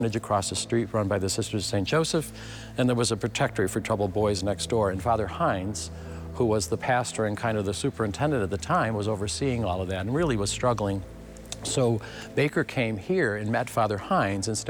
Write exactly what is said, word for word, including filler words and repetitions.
across the street run by the Sisters of Saint Joseph, and there was a protectory for troubled boys next door. And Father Hines, who was the pastor and kind of the superintendent at the time, was overseeing all of that and really was struggling. So Baker came here and met Father Hines and started